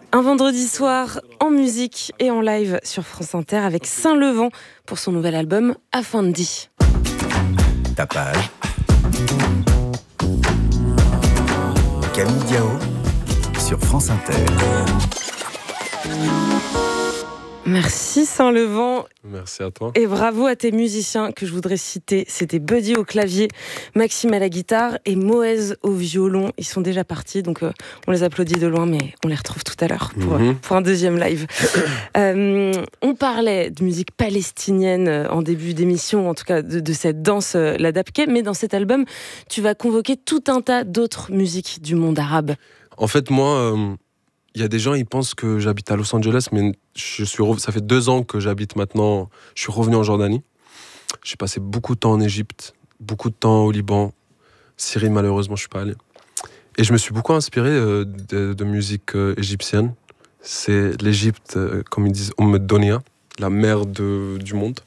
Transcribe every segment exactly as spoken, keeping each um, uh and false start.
Un vendredi soir en musique et en live sur France Inter avec Saint-Levant pour son nouvel album Afandi. Tapage. Camille Diao sur France Inter. Merci Saint-Levant. Merci à toi. Et bravo à tes musiciens que je voudrais citer. C'était Buddy au clavier, Maxime à la guitare et Moez au violon. Ils sont déjà partis, donc euh, on les applaudit de loin, mais on les retrouve tout à l'heure pour, Mm-hmm. pour un deuxième live. euh, on parlait de musique palestinienne en début d'émission, en tout cas de, de cette danse, euh, la dabke, mais dans cet album, tu vas convoquer tout un tas d'autres musiques du monde arabe. En fait, moi... Euh... Il y a des gens, ils pensent que j'habite à Los Angeles, mais je suis re... ça fait deux ans que j'habite maintenant. Je suis revenu en Jordanie. J'ai passé beaucoup de temps en Égypte, beaucoup de temps au Liban. Syrie, malheureusement, je suis pas allé. Et je me suis beaucoup inspiré euh, de, de musique euh, égyptienne. C'est l'Égypte, euh, comme ils disent, Umm Donia, la mère de, du monde.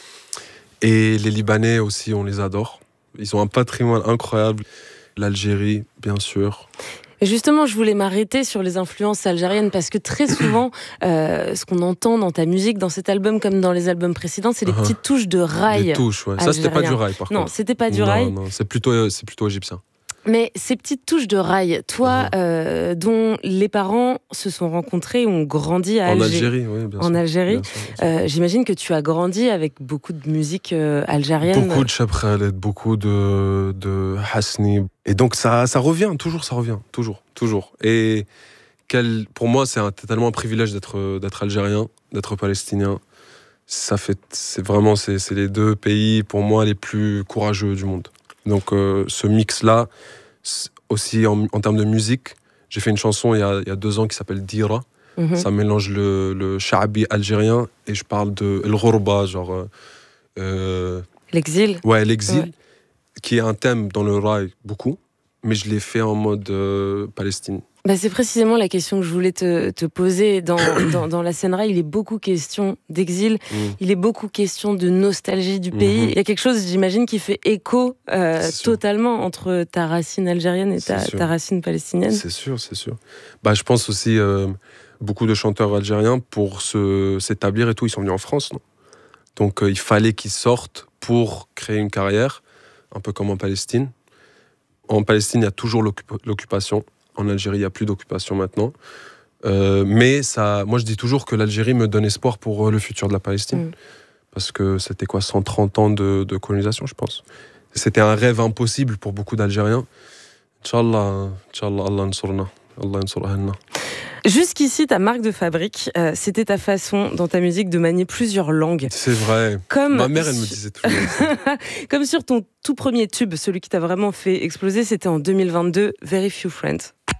Et les Libanais aussi, on les adore. Ils ont un patrimoine incroyable. L'Algérie, bien sûr. Et justement, je voulais m'arrêter sur les influences algériennes parce que très souvent, euh, ce qu'on entend dans ta musique, dans cet album comme dans les albums précédents, c'est les Uh-huh. petites touches de rail. Les touches, ouais. Ça, c'était pas du rail, par non, contre. Non, c'était pas du non, rail. Non, c'est plutôt, c'est plutôt égyptien. Mais ces petites touches de rail, toi, Uh-huh. euh, dont les parents se sont rencontrés, ont grandi à En Alger. Algérie, oui, bien sûr. En Algérie. Bien sûr, bien sûr. Euh, j'imagine que tu as grandi avec beaucoup de musique euh, algérienne. Beaucoup de Cheb Khaled, beaucoup de, de Hasni. Et donc, ça, ça revient, toujours, ça revient. Toujours, toujours. Et quel, pour moi, c'est un, tellement un privilège d'être, d'être algérien, d'être palestinien. Ça fait, c'est vraiment, c'est, c'est les deux pays, pour moi, les plus courageux du monde. Donc, euh, ce mix-là, aussi en, en termes de musique, j'ai fait une chanson il y a, il y a deux ans qui s'appelle Dira. Mm-hmm. Ça mélange le, le sha'abi algérien et je parle de El Ghorba, genre. Euh, L'exil. Ouais, l'exil, Ouais. qui est un thème dans le rail, beaucoup, mais je l'ai fait en mode euh, Palestine. Bah, c'est précisément la question que je voulais te, te poser. Dans, dans, dans la scène rail, il est beaucoup question d'exil, Mm. il est beaucoup question de nostalgie du pays. Mhm. Il y a quelque chose, j'imagine, qui fait écho euh, C'est sûr. totalement entre ta racine algérienne et ta, C'est sûr. ta racine palestinienne. C'est sûr, c'est sûr. Bah, je pense aussi, euh, beaucoup de chanteurs algériens, pour se, s'établir et tout, ils sont venus en France, non ? Donc euh, il fallait qu'ils sortent pour créer une carrière, un peu comme en Palestine. En Palestine, il y a toujours l'occup- l'occupation. En Algérie, il n'y a plus d'occupation maintenant. Euh, mais ça, moi, je dis toujours que l'Algérie me donne espoir pour euh, le futur de la Palestine. Mm. Parce que c'était quoi, cent trente ans de, de colonisation, je pense. C'était un rêve impossible pour beaucoup d'Algériens. Inch'Allah, Inch'Allah, Allah nsurna, Allah nsur ahlna. Jusqu'ici, ta marque de fabrique, euh, c'était ta façon dans ta musique de manier plusieurs langues. C'est vrai. Comme Ma mère, elle me disait toujours ça. Comme sur ton tout premier tube, celui qui t'a vraiment fait exploser, c'était en deux mille vingt-deux, Very Few Friends.